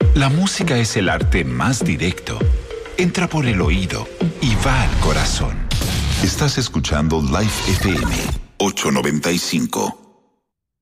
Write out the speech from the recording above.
La música es el arte más directo. Entra por el oído y va al corazón. Estás escuchando Life FM 895.